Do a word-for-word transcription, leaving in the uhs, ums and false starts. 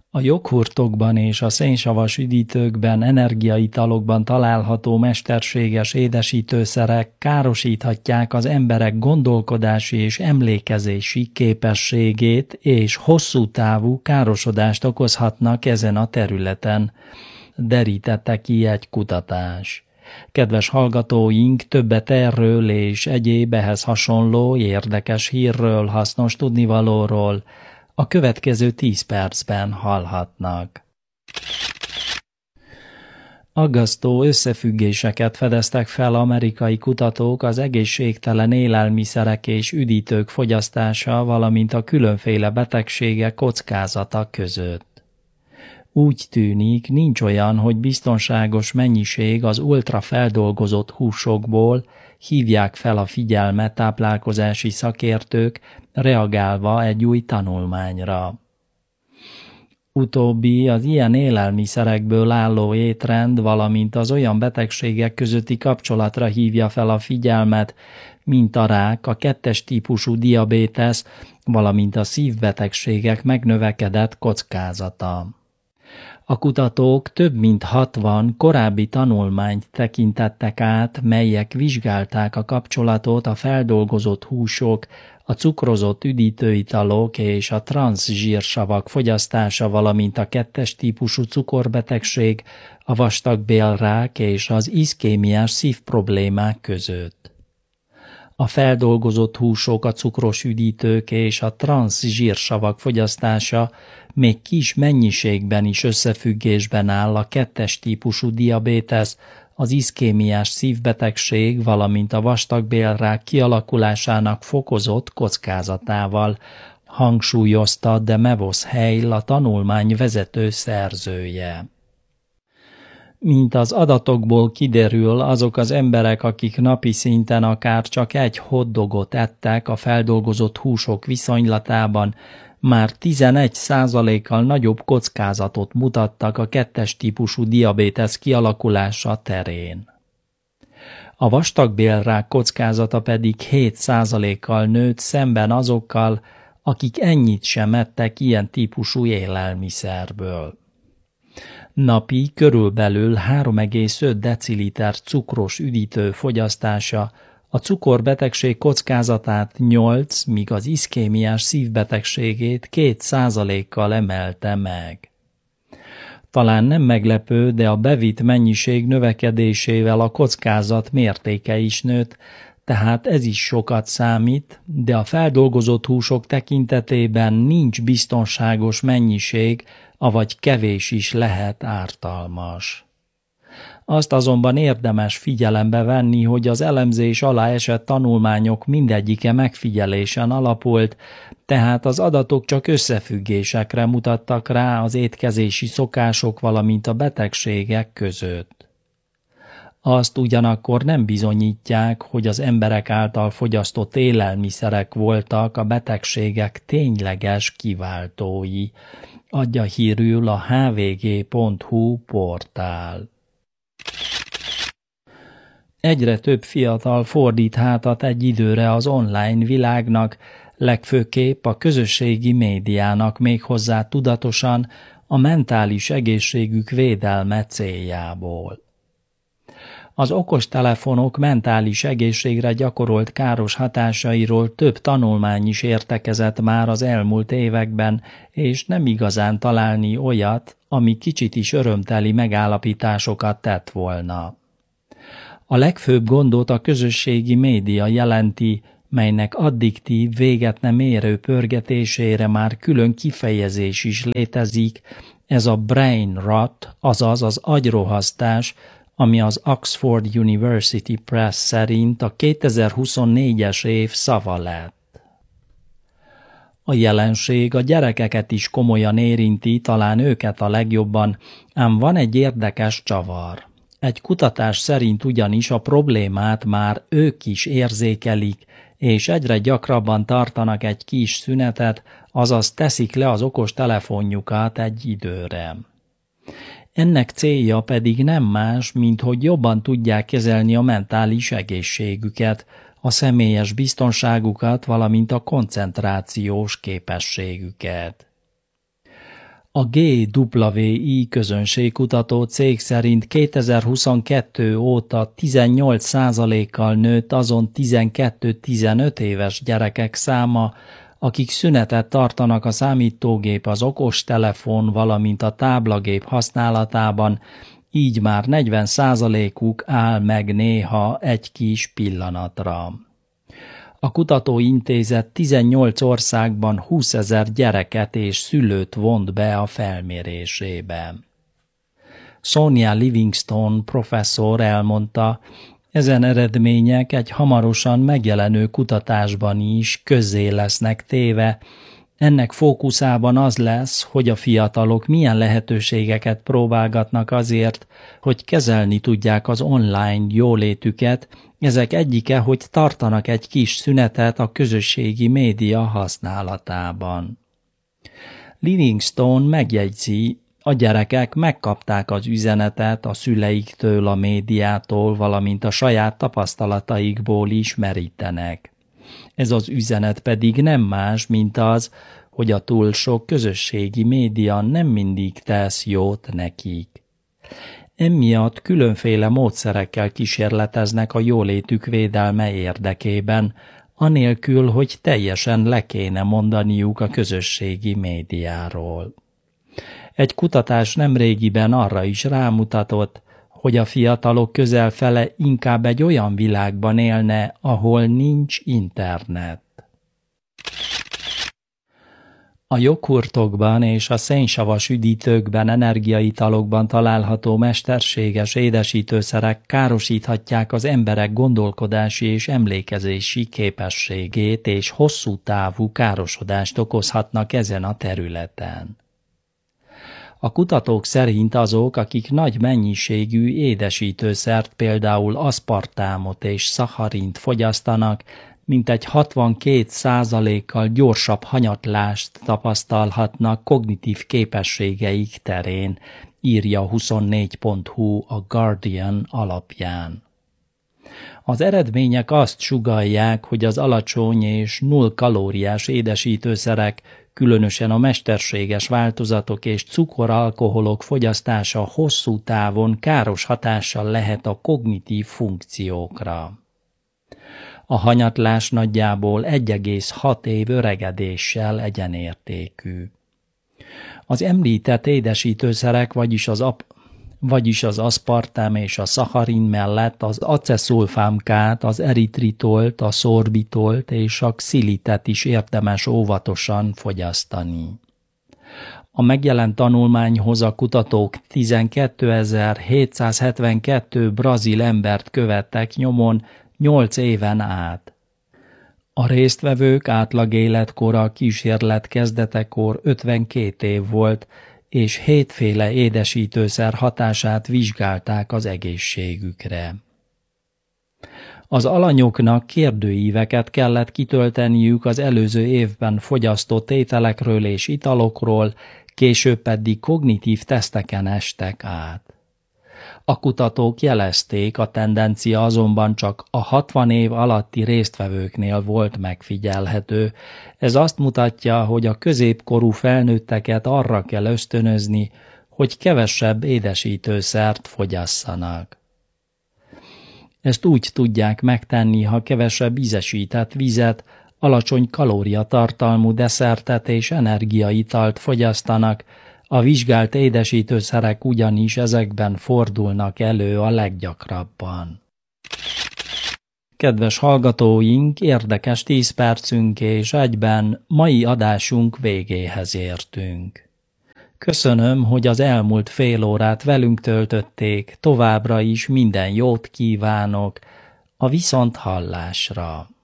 A joghurtokban és a szénsavas üdítőkben, energiaitalokban található mesterséges édesítőszerek károsíthatják az emberek gondolkodási és emlékezési képességét, és hosszú távú károsodást okozhatnak ezen a területen, derítette ki egy kutatás. Kedves hallgatóink, többet erről és egyéb ehhez hasonló érdekes hírről, hasznos tudnivalóról a következő tíz percben hallhatnak. Aggasztó összefüggéseket fedeztek fel amerikai kutatók az egészségtelen élelmiszerek és üdítők fogyasztása, valamint a különféle betegségek kockázata között. Úgy tűnik, nincs olyan, hogy biztonságos mennyiség az ultrafeldolgozott húsokból, hívják fel a figyelmet táplálkozási szakértők, reagálva egy új tanulmányra. Utóbbi az ilyen élelmiszerekből álló étrend, valamint az olyan betegségek közötti kapcsolatra hívja fel a figyelmet, mint a rák, a kettes típusú diabétesz, valamint a szívbetegségek megnövekedett kockázata. A kutatók több mint hatvan korábbi tanulmányt tekintettek át, melyek vizsgálták a kapcsolatot a feldolgozott húsok, a cukrozott üdítőitalok és a transzsírsavak fogyasztása, valamint a kettes típusú cukorbetegség, a vastagbélrák és az iszkémiás szívproblémák között. A feldolgozott húsok, a cukros üdítők és a transzsírsavak fogyasztása még kis mennyiségben is összefüggésben áll a kettes típusú diabétesz, az iszkémiás szívbetegség, valamint a vastagbélrák kialakulásának fokozott kockázatával, hangsúlyozta de Mevos Heil, a tanulmány vezető szerzője. Mint az adatokból kiderül, azok az emberek, akik napi szinten akár csak egy hotdogot ettek a feldolgozott húsok viszonylatában, már tizenegy százalékkal nagyobb kockázatot mutattak a kettes típusú diabétesz kialakulása terén. A vastagbélrák kockázata pedig hét százalékkal nőtt szemben azokkal, akik ennyit sem ettek ilyen típusú élelmiszerből. Napi körülbelül három egész öt deciliter cukros üdítő fogyasztása a cukorbetegség kockázatát nyolc, míg az iszkémiás szívbetegségét két százalékkal emelte meg. Talán nem meglepő, de a bevitt mennyiség növekedésével a kockázat mértéke is nőtt, tehát ez is sokat számít, de a feldolgozott húsok tekintetében nincs biztonságos mennyiség, avagy kevés is lehet ártalmas. Azt azonban érdemes figyelembe venni, hogy az elemzés alá esett tanulmányok mindegyike megfigyelésen alapult, tehát az adatok csak összefüggésekre mutattak rá az étkezési szokások, valamint a betegségek között. Azt ugyanakkor nem bizonyítják, hogy az emberek által fogyasztott élelmiszerek voltak a betegségek tényleges kiváltói, adja hírül a há vé gé pont hú portál. Egyre több fiatal fordít hátat egy időre az online világnak, legfőképp a közösségi médiának, méghozzá tudatosan a mentális egészségük védelme céljából. Az okostelefonok mentális egészségre gyakorolt káros hatásairól több tanulmány is értekezett már az elmúlt években, és nem igazán találni olyat, ami kicsit is örömteli megállapításokat tett volna. A legfőbb gondot a közösségi média jelenti, melynek addiktív, véget nem érő pörgetésére már külön kifejezés is létezik, ez a brain rot, azaz az agyrohasztás, ami az Oxford University Press szerint a kétezer-huszonnégyes év szava lett. A jelenség a gyerekeket is komolyan érinti, talán őket a legjobban, ám van egy érdekes csavar. Egy kutatás szerint ugyanis a problémát már ők is érzékelik, és egyre gyakrabban tartanak egy kis szünetet, azaz teszik le az okos telefonjukat egy időre. Ennek célja pedig nem más, mint hogy jobban tudják kezelni a mentális egészségüket, a személyes biztonságukat, valamint a koncentrációs képességüket. A gé dupla vé i közönségkutató cég szerint kétezer-huszonkettő óta tizennyolc százalékkal nőtt azon tizenkettő-tizenöt éves gyerekek száma, akik szünetet tartanak a számítógép, az okostelefon, valamint a táblagép használatában, így már negyven százalékuk áll meg néha egy kis pillanatra. A kutatóintézet tizennyolc országban húszezer gyereket és szülőt vont be a felmérésébe. Sonia Livingstone professzor elmondta, ezen eredmények egy hamarosan megjelenő kutatásban is közzé lesznek téve. Ennek fókuszában az lesz, hogy a fiatalok milyen lehetőségeket próbálgatnak azért, hogy kezelni tudják az online jólétüket. Ezek egyike, hogy tartanak egy kis szünetet a közösségi média használatában. Livingstone megjegyzi, a gyerekek megkapták az üzenetet a szüleiktől, a médiától, valamint a saját tapasztalataikból is merítenek. Ez az üzenet pedig nem más, mint az, hogy a túl sok közösségi média nem mindig tesz jót nekik. Emiatt különféle módszerekkel kísérleteznek a jólétük védelme érdekében, anélkül, hogy teljesen le kéne mondaniuk a közösségi médiáról. Egy kutatás nemrégiben arra is rámutatott, hogy a fiatalok közel fele inkább egy olyan világban élne, ahol nincs internet. A joghurtokban és a szénsavas üdítőkben, energiaitalokban található mesterséges édesítőszerek károsíthatják az emberek gondolkodási és emlékezési képességét, és hosszú távú károsodást okozhatnak ezen a területen. A kutatók szerint azok, akik nagy mennyiségű édesítőszert, például aszpartámot és szacharint fogyasztanak, mintegy hatvankét százalékkal gyorsabb hanyatlást tapasztalhatnak kognitív képességeik terén, írja huszonnégy pont hu a Guardian alapján. Az eredmények azt sugallják, hogy az alacsony és null kalóriás édesítőszerek, különösen a mesterséges változatok és cukoralkoholok fogyasztása hosszú távon káros hatással lehet a kognitív funkciókra. A hanyatlás nagyjából egy egész hat év öregedéssel egyenértékű. Az említett édesítőszerek, vagyis az, ap- vagyis az aszpartám és a szacharin mellett az aceszulfámkát, az eritritolt, a szorbitolt és a xilitet is érdemes óvatosan fogyasztani. A megjelent tanulmányhoz a kutatók tizenkétezer-hétszázhetvenkettő brazil embert követtek nyomon nyolc éven át. A résztvevők átlag életkora a kísérlet kezdetekor ötvenkét év volt, és hétféle édesítőszer hatását vizsgálták az egészségükre. Az alanyoknak kérdőíveket kellett kitölteniük az előző évben fogyasztott ételekről és italokról, később pedig kognitív teszteken estek át. A kutatók jelezték, a tendencia azonban csak a hatvan év alatti résztvevőknél volt megfigyelhető. Ez azt mutatja, hogy a középkorú felnőtteket arra kell ösztönözni, hogy kevesebb édesítőszert fogyasszanak. Ezt úgy tudják megtenni, ha kevesebb ízesített vizet, alacsony kalóriatartalmú desszertet és energiaitalt fogyasztanak. A vizsgált édesítőszerek ugyanis ezekben fordulnak elő a leggyakrabban. Kedves hallgatóink, érdekes tíz percünk és egyben mai adásunk végéhez értünk. Köszönöm, hogy az elmúlt fél órát velünk töltötték, továbbra is minden jót kívánok, a viszonthallásra.